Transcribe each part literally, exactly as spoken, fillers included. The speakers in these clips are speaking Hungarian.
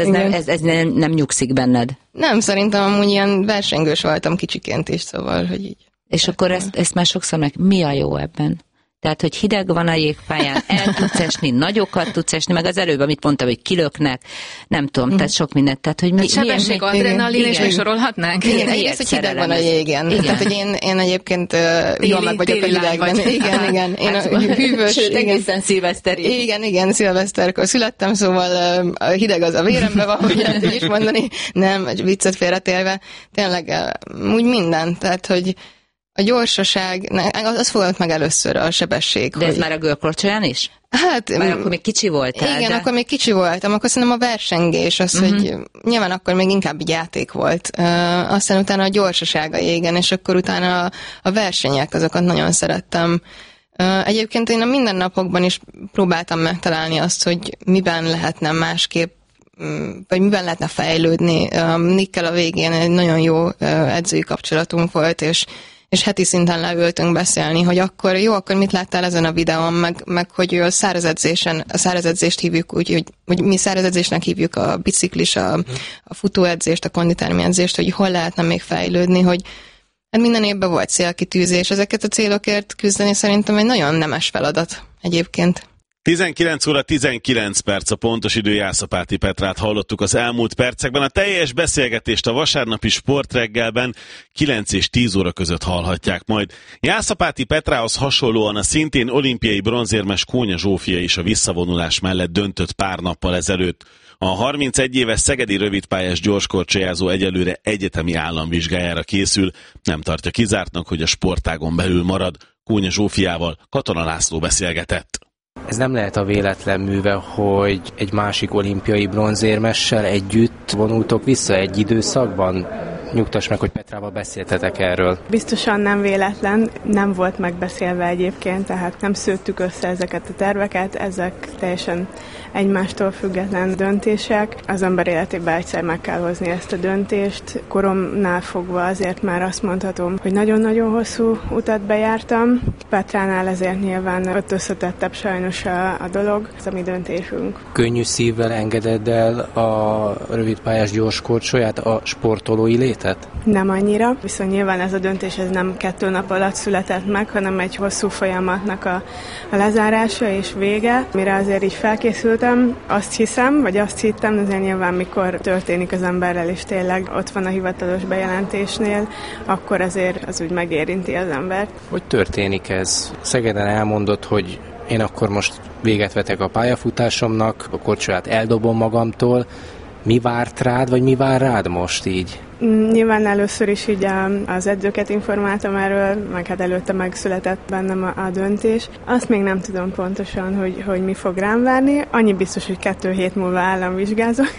Ez, nem, ez, ez nem, nem nyugszik benned? Nem, szerintem amúgy ilyen versengős voltam kicsiként is, szóval, hogy így. És akkor ezt, ezt már sokszor meg, mi a jó ebben? Tehát, hogy hideg van a jégpályán, el tudsz esni, nagyokat tudsz esni, meg az előbb, amit mondtam, hogy kilöknek, nem tudom, mm. tehát sok mindent. Tehát, hogy mi, sebesség, adrenalin, és még sorolhatnánk. Igen, egyrészt, hogy hideg van a jégen. Igen. Tehát, hogy én, én egyébként uh, jól meg vagyok a hidegben. Igen, igen. Én a hűvös. Sőt, egészen szilveszteri. Igen, igen, szilveszterkor születtem, szóval uh, a hideg az a véremben van, hogy lehet így is mondani. Nem, viccet félretélve. Tényleg uh, úgy minden. Tehát, hogy a gyorsaság, az fogott meg először a sebesség. De ez hogy... már a görkorcsolyán is? Hát... Már akkor még kicsi voltál. Igen, de... akkor még kicsi voltam, akkor szerintem a versengés, az, uh-huh. hogy nyilván akkor még inkább játék volt. Uh, aztán utána a gyorsaság a jégen, és akkor utána a, a versenyek, azokat nagyon szerettem. Uh, egyébként én a mindennapokban is próbáltam megtalálni azt, hogy miben lehetne másképp, vagy miben lehetne fejlődni. Uh, Nickkel a végén egy nagyon jó uh, edzői kapcsolatunk volt, és és heti szinten leültünk beszélni, hogy akkor jó, akkor mit láttál ezen a videón, meg, meg hogy a szárazedzésen, a szárazedzést hívjuk úgy, hogy, hogy mi szárazedzésnek hívjuk a biciklis, a, a futóedzést, a konditermi edzést, hogy hol lehetne még fejlődni, hogy hát minden évben volt célkitűzés, ezeket a célokért küzdeni szerintem egy nagyon nemes feladat egyébként. tizenkilenc óra tizenkilenc perc a pontos idő, Jászapáti Petrát hallottuk az elmúlt percekben. A teljes beszélgetést a vasárnapi sportreggelben kilenc és tíz óra között hallhatják majd. Jászapáti Petrához hasonlóan a szintén olimpiai bronzérmes Kónya Zsófia is a visszavonulás mellett döntött pár nappal ezelőtt. A harmincegy éves szegedi rövidpályás gyorskorcsolyázó egyelőre egyetemi államvizsgájára készül, nem tartja kizártnak, hogy a sportágon belül marad. Kónya Zsófiával Katona László beszélgetett. Ez nem lehet a véletlen műve, hogy egy másik olimpiai bronzérmessel együtt vonultok vissza egy időszakban? Nyugtass meg, hogy Petrával beszéltetek erről. Biztosan nem véletlen, nem volt megbeszélve egyébként, tehát nem szőttük össze ezeket a terveket, ezek teljesen egymástól független döntések. Az ember életében egyszer meg kell hozni ezt a döntést. Koromnál fogva azért már azt mondhatom, hogy nagyon-nagyon hosszú utat bejártam. Petránál ezért nyilván ott összetettebb sajnos a, a dolog, ez a mi döntésünk. Könnyű szívvel engeded el a rövidpályás gyorskorcsolyát, a sportolói létet? Nem annyira, viszont nyilván ez a döntés ez nem kettő nap alatt született meg, hanem egy hosszú folyamatnak a, a lezárása és vége, mire azért így felkészültem. Azt hiszem, vagy azt hittem, azért nyilván mikor történik az emberrel, és tényleg ott van a hivatalos bejelentésnél, akkor azért az úgy megérinti az embert. Hogy történik ez? Szegeden elmondott, hogy én akkor most véget vetek a pályafutásomnak, a korcsolyát eldobom magamtól. Mi várt rád, vagy mi vár rád most így? Nyilván először is így az edzőket informáltam erről, meg hát előtte megszületett bennem a, a döntés. Azt még nem tudom pontosan, hogy, hogy mi fog rám várni. Annyi biztos, hogy kettő hét múlva államvizsgázok.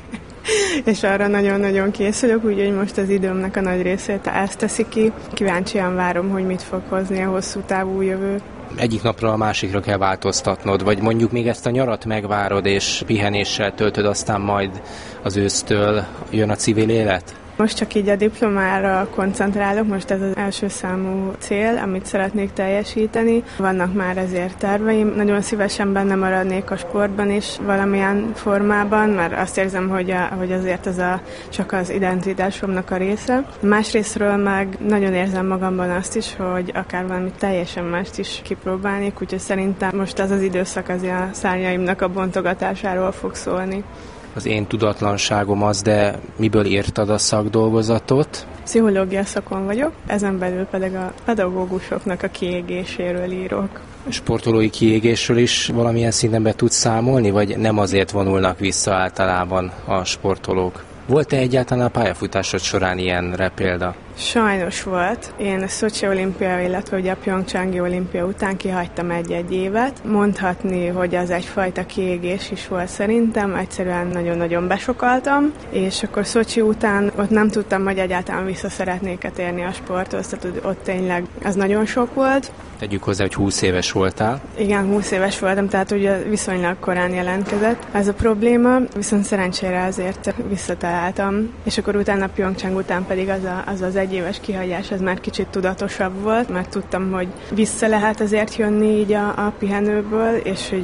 És arra nagyon-nagyon készülök, úgyhogy most az időmnek a nagy részét ezt teszi ki. Kíváncsian várom, hogy mit fog hozni a hosszú távú jövő. Egyik napra a másikra kell változtatnod, vagy mondjuk még ezt a nyarat megvárod, és pihenéssel töltöd, aztán majd az ősztől jön a civil élet? Most csak így a diplomára koncentrálok, most ez az első számú cél, amit szeretnék teljesíteni. Vannak már ezért terveim, nagyon szívesen benne maradnék a sportban is valamilyen formában, mert azt érzem, hogy, a, hogy azért ez a, csak az identitásomnak a része. Másrésztről meg nagyon érzem magamban azt is, hogy akár valami teljesen mást is kipróbálnék, úgyhogy szerintem most az az időszak az a szárnyaimnak a bontogatásáról fog szólni. Az én tudatlanságom az, de miből írtad a szakdolgozatot? Pszichológia szakon vagyok, ezen belül pedig a pedagógusoknak a kiégéséről írok. Sportolói kiégésről is valamilyen szinten be tudsz számolni, vagy nem azért vonulnak vissza általában a sportolók? Volt-e egyáltalán a pályafutásod során ilyenre példa? Sajnos volt. Én a Szocsi olimpia, illetve ugye a Pyeongchangi olimpia után kihagytam egy-egy évet. Mondhatni, hogy az egyfajta kiégés is volt szerintem. Egyszerűen nagyon-nagyon besokaltam, és akkor Szocsi után ott nem tudtam, hogy egyáltalán vissza szeretnék térni a sporthoz, tehát ott tényleg az nagyon sok volt. Tegyük hozzá, hogy húsz éves voltál. Igen, húsz éves voltam, tehát ugye viszonylag korán jelentkezett ez a probléma, viszont szerencsére azért visszataláltam, és akkor utána Pyeongchang után pedig az a, az, az egyéves kihagyás, az már kicsit tudatosabb volt, mert tudtam, hogy vissza lehet azért jönni így a, a pihenőből, és hogy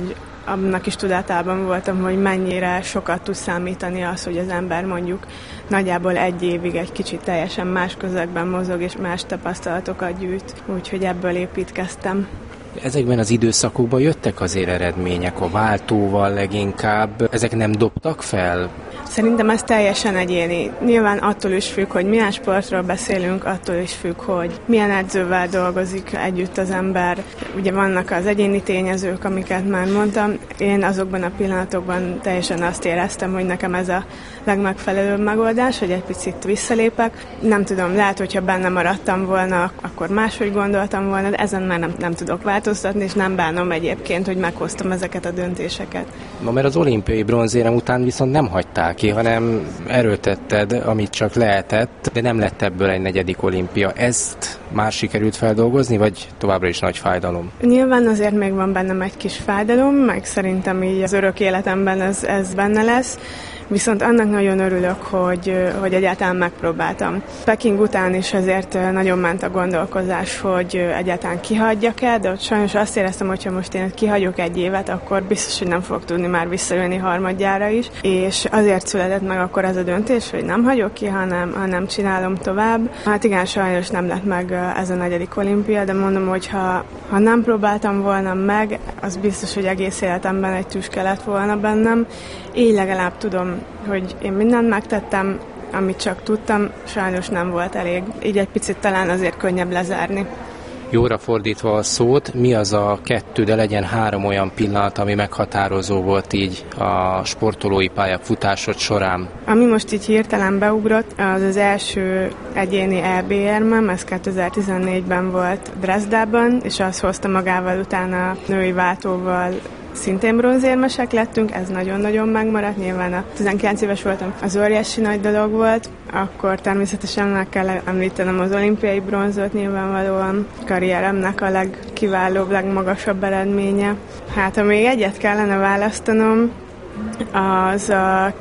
annak is tudatában voltam, hogy mennyire sokat tud számítani az, hogy az ember mondjuk nagyjából egy évig egy kicsit teljesen más közegben mozog, és más tapasztalatokat gyűjt. Úgyhogy ebből építkeztem. Ezekben az időszakokban jöttek azért eredmények, a váltóval leginkább. Ezek nem dobtak fel? Szerintem ez teljesen egyéni. Nyilván attól is függ, hogy milyen sportról beszélünk, attól is függ, hogy milyen edzővel dolgozik együtt az ember. Ugye vannak az egyéni tényezők, amiket már mondtam. Én azokban a pillanatokban teljesen azt éreztem, hogy nekem ez a legmegfelelőbb megoldás, hogy egy picit visszalépek. Nem tudom, lehet, hogyha benne maradtam volna, akkor máshogy gondoltam volna, de ezen már nem, nem tudok változtatni, és nem bánom egyébként, hogy meghoztam ezeket a döntéseket. Na, mert az olimpiai bronzérem után viszont nem hagytál ki, hanem erőltetted, amit csak lehetett, de nem lett ebből egy negyedik olimpia. Ezt már sikerült feldolgozni, vagy továbbra is nagy fájdalom? Nyilván azért még van bennem egy kis fájdalom, meg szerintem így az örök életemben ez, ez benne lesz. Viszont annak nagyon örülök, hogy, hogy egyáltalán megpróbáltam. Peking után is azért nagyon ment a gondolkozás, hogy egyáltalán kihagyjak-e, de ott sajnos azt éreztem, hogy ha most én kihagyok egy évet, akkor biztos, hogy nem fogok tudni már visszajönni harmadjára is. És azért született meg akkor ez a döntés, hogy nem hagyok ki, hanem, hanem csinálom tovább. Hát igen, sajnos nem lett meg ez a negyedik olimpia, de mondom, hogy ha, ha nem próbáltam volna meg, az biztos, hogy egész életemben egy tüske lett volna bennem. Így legalább tudom, hogy én mindent megtettem, amit csak tudtam, sajnos nem volt elég. Így egy picit talán azért könnyebb lezárni. Jóra fordítva a szót, mi az a kettő, de legyen három olyan pillanat, ami meghatározó volt így a sportolói pályafutásod során? Ami most így hirtelen beugrott, az az első egyéni é bé érmem, ez kétezer-tizennégyben volt Dresdában, és azt hozta magával utána női váltóval, szintén bronzérmesek lettünk, ez nagyon-nagyon megmaradt, nyilván a tizenkilenc éves voltam, az óriási nagy dolog volt, akkor természetesen meg kell említenem az olimpiai bronzot, nyilvánvalóan karrieremnek a legkiválóbb, legmagasabb eredménye. Hát, ha még egyet kellene választanom, az a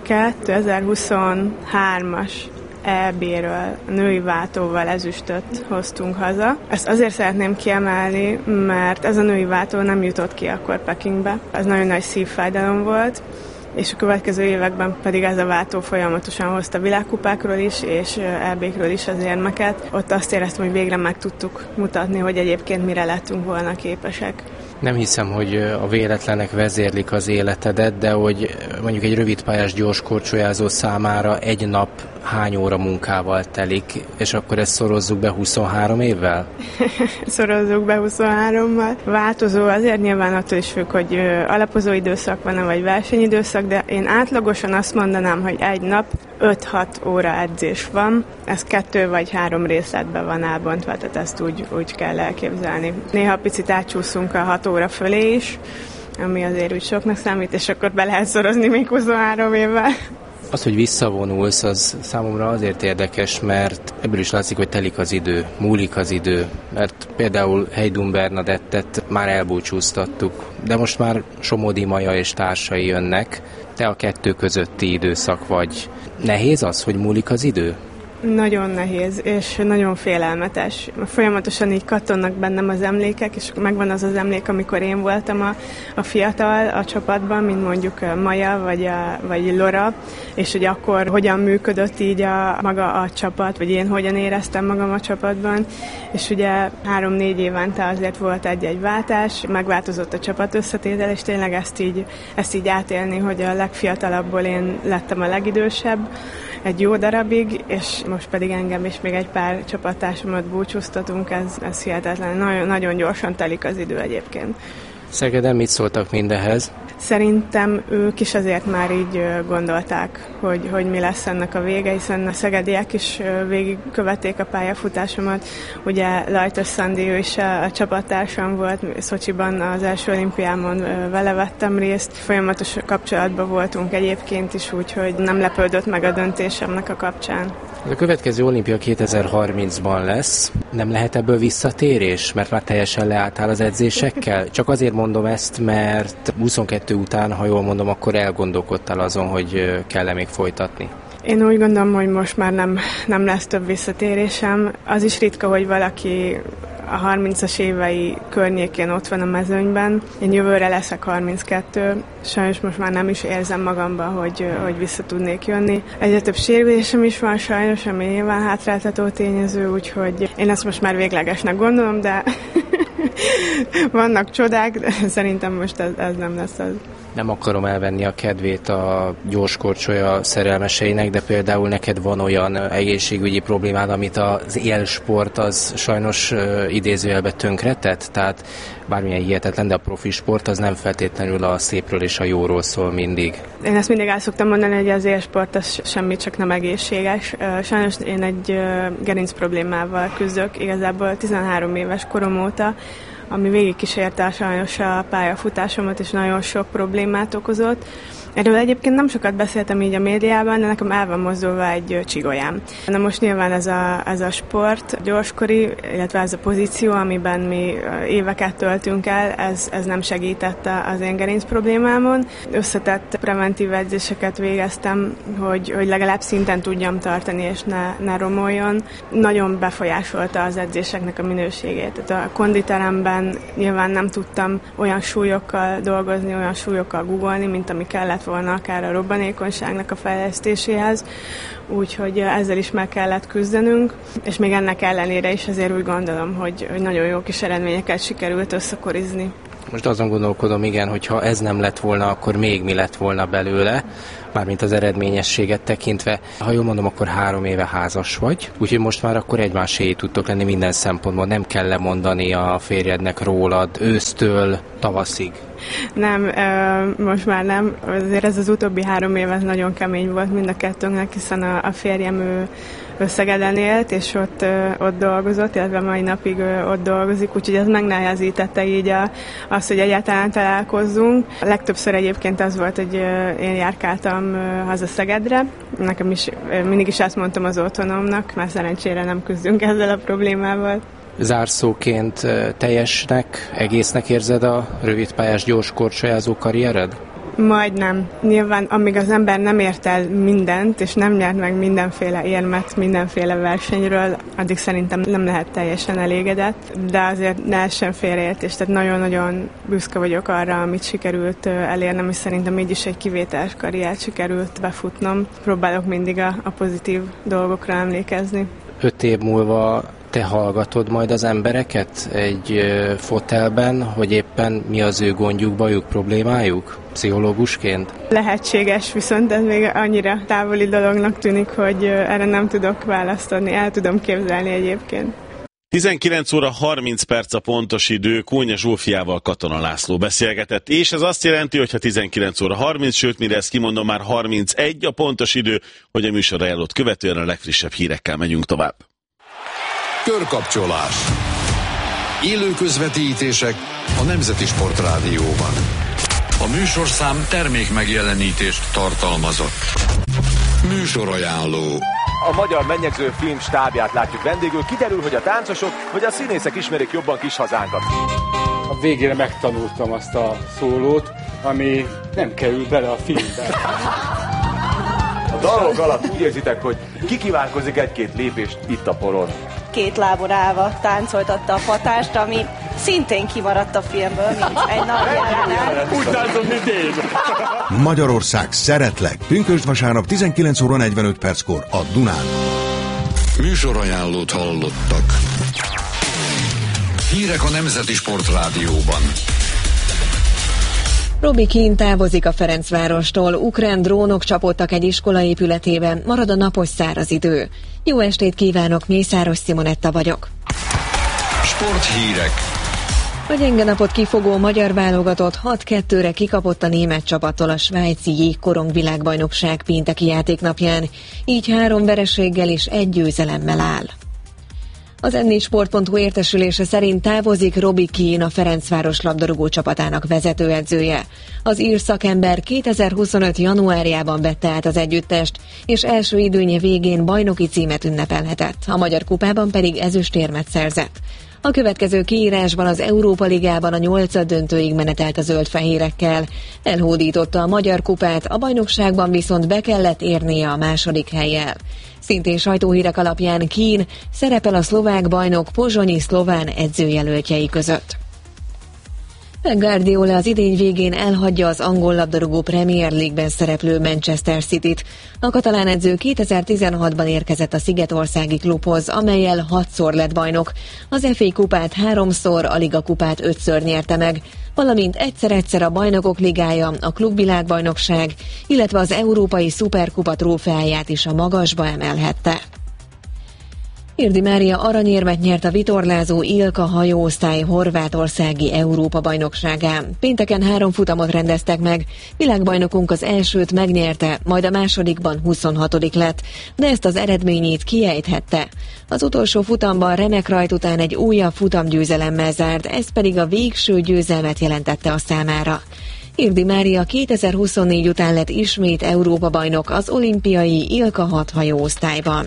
kétezer-huszonhármas é bé-ről, a női váltóval ezüstöt hoztunk haza. Ezt azért szeretném kiemelni, mert ez a női váltó nem jutott ki akkor Pekingbe. Ez nagyon nagy szívfájdalom volt, és a következő években pedig ez a váltó folyamatosan hozta világkupákról is, és é békről is az érmeket. Ott azt éreztem, hogy végre meg tudtuk mutatni, hogy egyébként mire lettünk volna képesek. Nem hiszem, hogy a véletlenek vezérlik az életedet, de hogy mondjuk egy rövidpályás gyorskorcsolyázó számára egy nap hány óra munkával telik, és akkor ezt szorozzuk be huszonhárom évvel? Szorozzuk be huszonhárommal. Változó azért nyilván attól is függ, hogy alapozó időszak van, vagy versenyidőszak, de én átlagosan azt mondanám, hogy egy nap öt-hat óra edzés van, ez kettő vagy három részletben van elbontva, tehát ezt úgy, úgy kell elképzelni. Néha picit átcsúszunk a hat óra fölé is, ami azért úgy soknak számít, és akkor be lehet szorozni még huszonhárom évvel. Az, hogy visszavonulsz, az számomra azért érdekes, mert ebből is látszik, hogy telik az idő, múlik az idő, mert például Heidun Bernadettet már elbúcsúztattuk, de most már Somodi Maja és társai jönnek, te a kettő közötti időszak vagy. Nehéz az, hogy múlik az idő? Nagyon nehéz, és nagyon félelmetes. Folyamatosan így kattonnak bennem az emlékek, és megvan az az emlék, amikor én voltam a, a fiatal a csapatban, mint mondjuk Maja vagy, a, vagy Lora, és hogy akkor hogyan működött így a, maga a csapat, vagy én hogyan éreztem magam a csapatban, és ugye három-négy évente azért volt egy-egy váltás, megváltozott a csapat összetétel, és tényleg ezt így, ezt így átélni, hogy a legfiatalabbból én lettem a legidősebb, egy jó darabig, és most pedig engem és még egy pár csapattársamat búcsúztatunk, ez, ez hihetetlen. Nagyon, nagyon gyorsan telik az idő egyébként. Szegeden mit szóltak mindehez? Szerintem ők is azért már így gondolták, hogy, hogy mi lesz ennek a vége, hiszen a szegediek is végigkövették a pályafutásomat. Ugye Lajtos Szandi, ő is a, a csapattársam volt, Szocsiban az első olimpiámon vele vettem részt. Folyamatos kapcsolatban voltunk egyébként is, úgyhogy nem lepődött meg a döntésemnek a kapcsán. A következő olimpia kétezer-harmincban lesz. Nem lehet ebből visszatérés, mert már teljesen leálltál az edzésekkel? Csak azért mondom ezt, mert huszonkettő után, ha jól mondom, akkor elgondolkodtál azon, hogy kell-e még folytatni. Én úgy gondolom, hogy most már nem, nem lesz több visszatérésem. Az is ritka, hogy valaki a harmincas évei környékén ott van a mezőnyben. Én jövőre leszek harminckettő, sajnos most már nem is érzem magamban, hogy, hogy vissza tudnék jönni. Egyre több sérülésem is van sajnos, ami nyilván hátráltató tényező, úgyhogy én ezt most már véglegesnek gondolom, de vannak csodák, de szerintem most ez, ez nem lesz az. Nem akarom elvenni a kedvét a gyorskorcsolya szerelmeseinek, de például neked van olyan egészségügyi problémád, amit az élsport az sajnos idézőjelben tönkretett, tehát bármilyen hihetetlen, de a profi sport az nem feltétlenül a szépről és a jóról szól mindig. Én ezt mindig el szoktam mondani, hogy az élsport az semmi, csak nem egészséges. Sajnos én egy gerinc problémával küzdök, igazából tizenhárom éves korom óta, ami végigkísérte sajnos a pályafutásomat, és nagyon sok problémát okozott. Erről egyébként nem sokat beszéltem így a médiában, de nekem el van mozdulva egy csigolyám. Na most nyilván ez a, ez a sport, a gyorskori, illetve ez a pozíció, amiben mi éveket töltünk el, ez, ez nem segített az én gerinc problémámon. Összetett preventív edzéseket végeztem, hogy, hogy legalább szinten tudjam tartani, és ne, ne romoljon. Nagyon befolyásolta az edzéseknek a minőségét. Tehát a konditeremben nyilván nem tudtam olyan súlyokkal dolgozni, olyan súlyokkal googolni, mint ami kellett volna akár a robbanékonyságnak a fejlesztéséhez, úgyhogy ezzel is meg kellett küzdenünk, és még ennek ellenére is azért úgy gondolom, hogy, hogy nagyon jó kis eredményeket sikerült összekorizni. Most azon gondolkodom, igen, hogyha ez nem lett volna, akkor még mi lett volna belőle, mármint az eredményességet tekintve. Ha jól mondom, akkor három éve házas vagy, úgyhogy most már akkor egymáséi tudtok lenni minden szempontból, nem kell lemondani a férjednek rólad ősztől tavaszig. Nem, most már nem. Azért ez az utóbbi három év ez nagyon kemény volt mind a kettőnknek, hiszen a, a férjem ő Szegeden élt, és ott, ott dolgozott, illetve mai napig ott dolgozik, úgyhogy ez megnehezítette így a, azt, hogy egyáltalán találkozzunk. A legtöbbször egyébként az volt, hogy én járkáltam haza Szegedre. Nekem is mindig is azt mondtam az otthonomnak, mert szerencsére nem küzdünk ezzel a problémával. Zárszóként teljesnek, egésznek érzed a rövidpályás gyorskorcsolyázó karriered? Majdnem. Nyilván, amíg az ember nem ért el mindent, és nem nyert meg mindenféle érmet, mindenféle versenyről, addig szerintem nem lehet teljesen elégedett, de azért ne essen félreértés, tehát nagyon-nagyon büszke vagyok arra, amit sikerült elérnem, és szerintem így is egy kivételes karriert sikerült befutnom. Próbálok mindig a, a pozitív dolgokra emlékezni. Öt év múlva te hallgatod majd az embereket egy fotelben, hogy éppen mi az ő gondjuk, bajuk, problémájuk, pszichológusként? Lehetséges, viszont ez még annyira távoli dolognak tűnik, hogy erre nem tudok választ adni, el tudom képzelni egyébként. tizenkilenc óra harminc perc a pontos idő, Kónya Zsófiával Katona László beszélgetett, és ez azt jelenti, hogy ha tizenkilenc óra harminc, sőt, mire ezt kimondom, már harmincegy a pontos idő, hogy a műsorra előtt követően a legfrissebb hírekkel megyünk tovább. Körkapcsolás. Élő közvetítések a Nemzeti Sportrádióban. A műsorszám termék megjelenítést tartalmazott. Műsorajánló. A magyar mennyegző film stábját látjuk vendégül. Kiderül, hogy a táncosok vagy a színészek ismerik jobban kis hazánkat. A végére megtanultam azt a szólót, ami nem kerül bele a filmbe. A dalok alatt úgy érzitek, hogy kikívánkozik egy-két lépést itt a poron. Két lábon állva táncoltatta a fatást, ami szintén kimaradt a filmből, mint egy nagy jelenet. Úgy táncol, mint én. Magyarország, szeretlek! Pünkösd vasárnap tizenkilenc óra negyvenöt perckor a Dunán. Műsorajánlót hallottak. Hírek a Nemzeti Sportrádióban. Robbie Keane távozik a Ferencvárostól, ukrán drónok csapódtak egy iskola épületében, marad a napos száraz idő. Jó estét kívánok, Mészáros Simonetta vagyok. Sporthírek. A gyenge napot kifogó magyar válogatott hat kettőre kikapott a német csapattól a svájci jégkorong világbajnokság pénteki játéknapján, így három vereséggel és egy győzelemmel áll. Az en négy sport pont hu értesülése szerint távozik Robbie Keane, a Ferencváros labdarúgó csapatának vezetőedzője. Az ír szakember kétezer-huszonöt januárjában vette át az együttest, és első időnye végén bajnoki címet ünnepelhetett, a Magyar Kupában pedig ezüstérmet szerzett. A következő kiírásban az Európa Ligában a nyolcad döntőig menetelt a zöld-fehérekkel. Elhódította a Magyar Kupát, a bajnokságban viszont be kellett érnie a második hellyel. Szintén sajtóhírek alapján Kín szerepel a szlovák bajnok Pozsonyi szlován edzőjelöltjei között. Pep Guardiola az idény végén elhagyja az angol labdarúgó Premier League-ben szereplő Manchester Cityt. A katalán edző kétezer-tizenhatban érkezett a szigetországi klubhoz, amellyel hatszor lett bajnok. Az ef á kupát háromszor, a Liga kupát ötször nyerte meg, valamint egyszer-egyszer a Bajnokok Ligája, a Klubvilágbajnokság, illetve az Európai Szuperkupa trófeáját is a magasba emelhette. Irdi Mária aranyérmet nyert a vitorlázó Ilka hajóosztály horvátországi Európa-bajnokságán. Pénteken három futamot rendeztek meg, világbajnokunk az elsőt megnyerte, majd a másodikban huszonhatodik lett, de ezt az eredményét kiejthette. Az utolsó futamban remek rajt után egy újabb futamgyőzelemmel zárt, ez pedig a végső győzelmet jelentette a számára. Irdi Mária kétezer-huszonnégy után lett ismét Európa-bajnok az olimpiai Ilka hat hajóosztályban.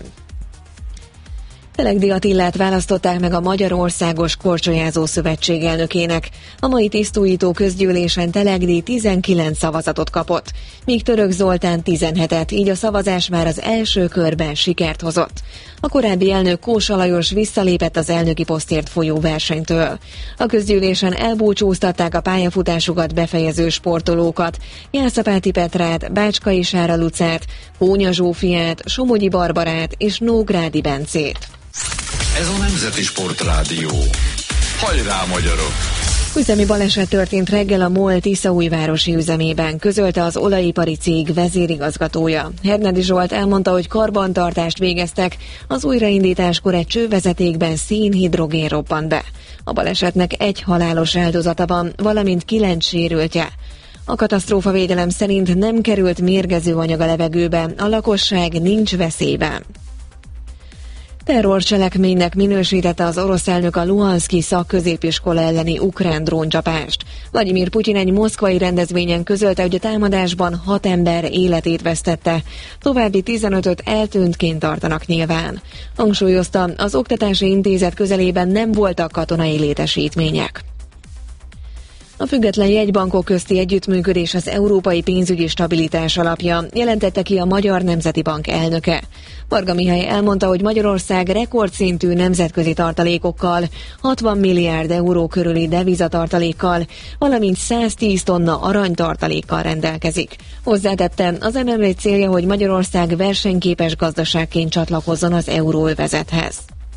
Telegdi Attillát választották meg a Magyarországos Korcsolyázó Szövetség elnökének. A mai tisztújító közgyűlésen Telegdi tizenkilenc szavazatot kapott, míg Török Zoltán tizenhetet, így a szavazás már az első körben sikert hozott. A korábbi elnök Kósa Lajos visszalépett az elnöki posztért folyó versenytől. A közgyűlésen elbúcsúztatták a pályafutásukat befejező sportolókat, Jászapáti Petrát, Bácskai Sára Lucát, Kónya Zsófiát, Somogyi Barbarát és Nógrádi Bencét. Ez a Nemzeti Sportrádió. Hajrá, magyarok! Üzemi baleset történt reggel a MOL Tiszaújvárosi üzemében, közölte az olajipari cég vezérigazgatója. Hernedi Zsolt elmondta, hogy karbantartást végeztek, az újraindításkor egy csővezetékben szénhidrogén robbant be. A balesetnek egy halálos áldozata van, valamint kilenc sérültje. A katasztrófavédelem szerint nem került mérgező anyag a levegőbe, a lakosság nincs veszélyben. Terrorcselekménynek minősítette az orosz elnök a Luhanszki szakközépiskola elleni ukrán dróncsapást. Vladimir Putyin egy moszkvai rendezvényen közölte, hogy a támadásban hat ember életét vesztette, további tizenötöt eltűntként tartanak nyilván. Hangsúlyozta, az oktatási intézet közelében nem voltak katonai létesítmények. A független jegybankok közti együttműködés az európai pénzügyi stabilitás alapja, jelentette ki a Magyar Nemzeti Bank elnöke. Varga Mihály elmondta, hogy Magyarország rekordszintű nemzetközi tartalékokkal, hatvan milliárd euró körüli devizatartalékkal, valamint száztíz tonna aranytartalékkal rendelkezik. Hozzátette, az em em vé célja, hogy Magyarország versenyképes gazdaságként csatlakozzon az euróövezethez.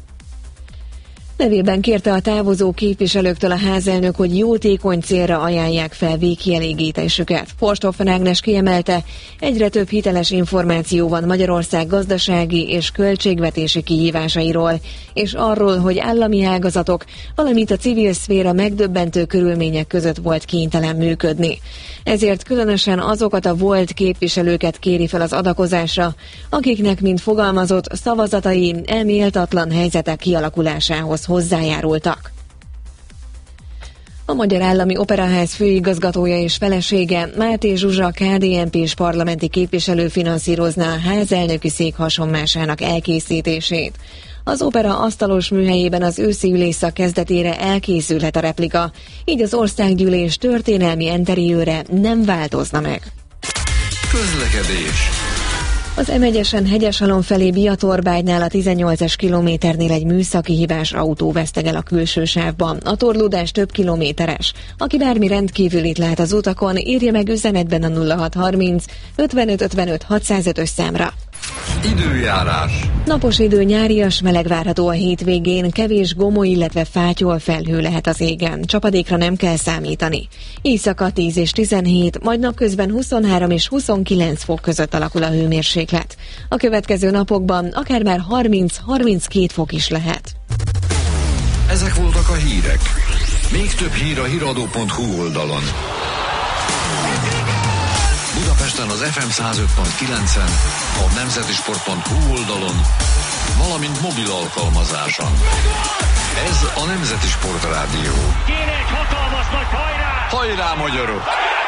Levélben kérte a távozó képviselőktől a házelnök, hogy jótékony célra ajánlják fel végkielégítésüket. Forsthoffen Ágnes kiemelte, egyre több hiteles információ van Magyarország gazdasági és költségvetési kihívásairól, és arról, hogy állami ágazatok, valamint a civil szféra megdöbbentő körülmények között volt kénytelen működni. Ezért különösen azokat a volt képviselőket kéri fel az adakozásra, akiknek, mint fogalmazott, szavazatai elméltatlan helyzetek kialakulásához hozzájárultak. A Magyar Állami Operaház főigazgatója és felesége, Máté Zsuzsa ká dé en pés parlamenti képviselő finanszírozná a házelnöki szék hasonmásának elkészítését. Az opera asztalos műhelyében az őszi ülésszak kezdetére elkészülhet a replika, így az országgyűlés történelmi enteriőre nem változna meg. Közlekedés. Az em egyesen Hegyeshalom felé Biatorbágynál a tizennyolcas kilométernél egy műszaki hibás autó vesztegel a külső sávban. A torlódás több kilométeres. Aki bármi rendkívülit lát az utakon, írja meg üzenetben a nulla hat harminc ötvenöt ötvenöt hatszázötös számra. Időjárás. Napos idő, nyárias meleg várható a hétvégén, kevés gomoly, illetve fátyol felhő lehet az égen. Csapadékra nem kell számítani. Éjszaka tíz és tizenhét, majd napközben huszonhárom és huszonkilenc fok között alakul a hőmérséklet. A következő napokban akár már harminc-harminckét fok is lehet. Ezek voltak a hírek. Még több hír a híradó pont hú oldalon. Budapesten az ef em száz öt pont kilencen, a nemzetisport pont hú oldalon, valamint mobil alkalmazáson. Ez a Nemzeti Sport Rádió. Kéne egy hatalmas nagy hajrá! Hajrá, magyarok!